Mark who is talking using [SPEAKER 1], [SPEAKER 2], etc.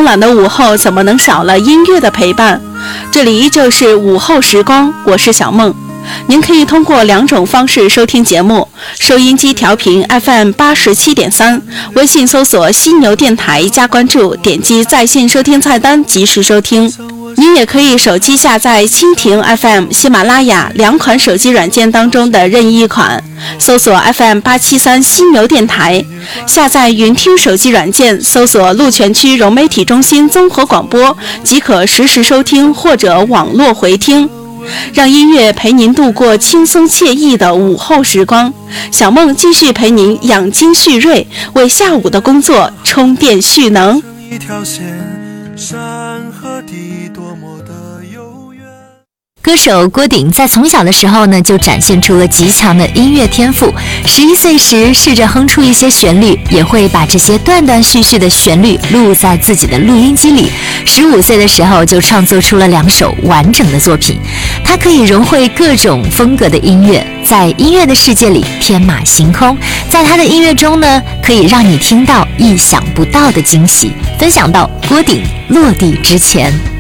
[SPEAKER 1] 慵懒的午后怎么能少了音乐的陪伴？这里依旧是午后时光，我是小梦。您可以通过2种方式收听节目：收音机调频 FM87.3， 微信搜索犀牛电台加关注，点击在线收听菜单及时收听。您也可以手机下载蜻蜓 FM、喜马拉雅2款手机软件当中的任意一款，搜索 FM873 犀牛电台，下载云听手机软件，搜索鹿泉区融媒体中心综合广播，即可实时收听或者网络回听。让音乐陪您度过轻松惬意的午后时光，小梦继续陪您养精蓄锐，为下午的工作充电蓄能。
[SPEAKER 2] 一条线，山和地多么的悠远。
[SPEAKER 3] 歌手郭顶在从小的时候呢，就展现出了极强的音乐天赋。11岁时试着哼出一些旋律，也会把这些断断续续的旋律录在自己的录音机里。15岁的时候就创作出了2首完整的作品。他可以融汇各种风格的音乐，在音乐的世界里天马行空。在他的音乐中呢，可以让你听到意想不到的惊喜。分享到郭顶落地之前。